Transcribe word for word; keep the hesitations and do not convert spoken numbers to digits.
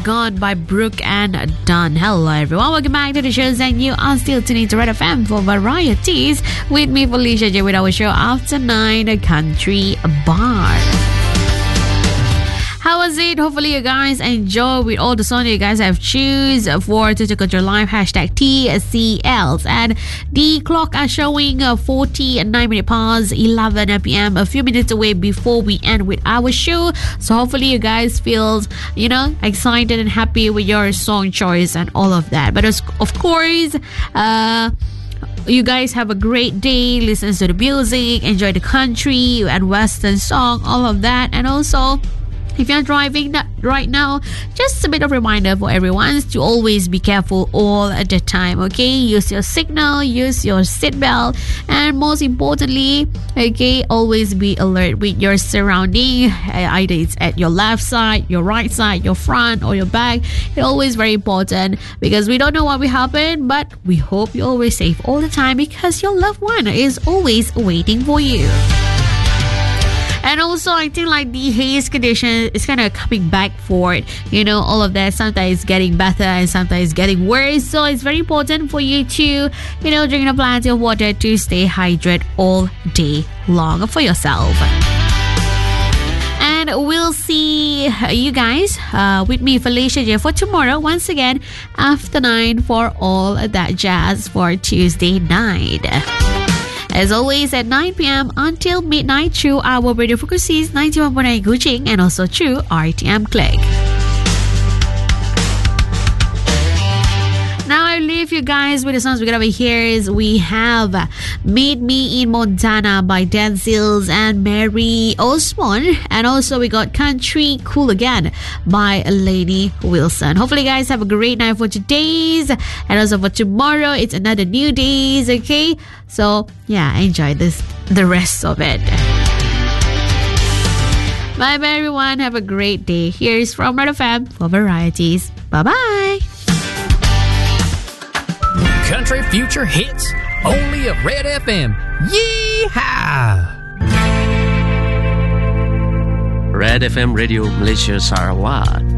Gone by Brooke and Dunn. Hello everyone, welcome back to the show, and you are still tuning to Red F M for varieties with me, Felicia J, with our show After Nine, a Country Bar. How was it? Hopefully you guys enjoy with all the songs you guys have choose for To Control Live, hashtag T C Ls. And the clock are showing uh, forty-nine minutes past eleven p.m. a few minutes away before we end with our show. So hopefully you guys feel, you know, excited and happy with your song choice and all of that. But of course, uh you guys have a great day, listen to the music, enjoy the country and western song, all of that. And also, if you're driving right now, just a bit of reminder for everyone to always be careful all at the time, okay? Use your signal, use your seatbelt, and most importantly, okay, always be alert with your surrounding. Either it's at your left side, your right side, your front, or your back. It's always very important because we don't know what will happen, but we hope you're always safe all the time because your loved one is always waiting for you. And also, I think like the haze condition is kind of coming back for it. You know, all of that. Sometimes it's getting better and sometimes it's getting worse. So it's very important for you to, you know, drink plenty of water to stay hydrated all day long for yourself. And we'll see you guys uh, with me, Felicia J, for tomorrow once again after nine for all that jazz for Tuesday night. As always, at nine p.m. until midnight through our radio frequencies ninety-one point nine Kuching and also through R T M Click. Now I leave you guys with the songs we got over here. Is we have Meet Me in Montana by Dan Seals and Mary Osmond. And also we got Country Cool Again by Lainey Wilson. Hopefully you guys have a great night for today's. And also for tomorrow, it's another new days, okay? So yeah, enjoy this, the rest of it. Bye bye everyone. Have a great day. Here's from Red F M for varieties. Bye bye. Country Future Hits, only at Red F M. Yeehaw! Red F M Radio Malaysia Sarawak.